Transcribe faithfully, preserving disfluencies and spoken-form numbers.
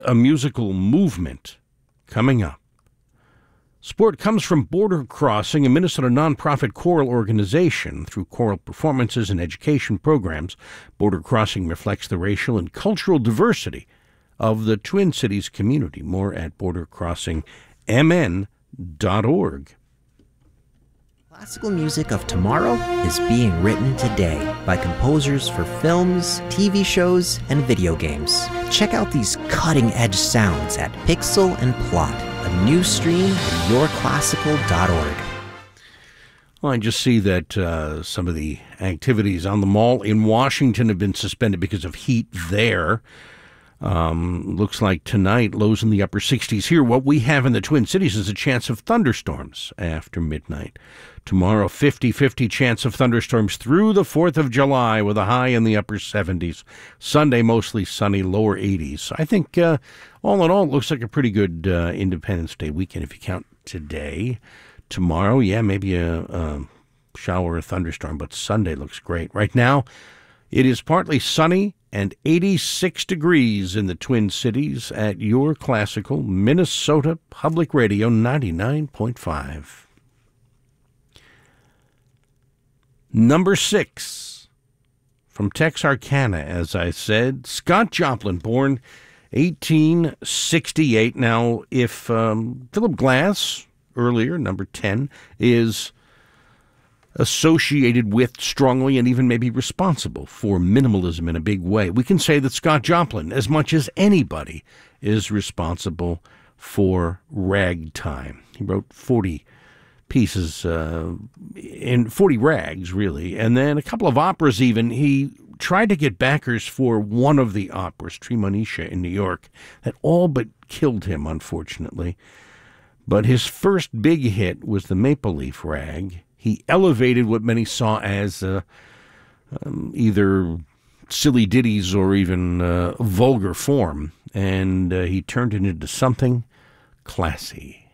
a musical movement coming up. Support comes from Border Crossing, a Minnesota nonprofit choral organization. Through choral performances and education programs, Border Crossing reflects the racial and cultural diversity of the Twin Cities community. More at border crossing m n dot org. Classical music of tomorrow is being written today by composers for films, T V shows, and video games. Check out these cutting-edge sounds at Pixel and Plot, a new stream at your classical dot org. Well, I just see that uh, some of the activities on the mall in Washington have been suspended because of heat there. Um, looks like tonight, lows in the upper sixties here. What we have in the Twin Cities is a chance of thunderstorms after midnight. Tomorrow, fifty-fifty chance of thunderstorms through the fourth of July with a high in the upper seventies. Sunday, mostly sunny, lower eighties. I think uh, all in all, it looks like a pretty good uh, Independence Day weekend if you count today. Tomorrow, yeah, maybe a, a shower or thunderstorm, but Sunday looks great. Right now, it is partly sunny and eighty-six degrees in the Twin Cities at your classical Minnesota Public Radio ninety-nine point five. Number six, from Texarkana, as I said, Scott Joplin, born eighteen sixty-eight. Now, if um, Philip Glass, earlier, number ten, is associated with strongly and even maybe responsible for minimalism in a big way, we can say that Scott Joplin, as much as anybody, is responsible for ragtime. He wrote forty pieces uh, in forty rags, really, and then a couple of operas even. He tried to get backers for one of the operas, Tremonisha in New York, that all but killed him, unfortunately. But his first big hit was the Maple Leaf Rag. He elevated what many saw as uh, um, either silly ditties or even uh, vulgar form, and uh, he turned it into something classy.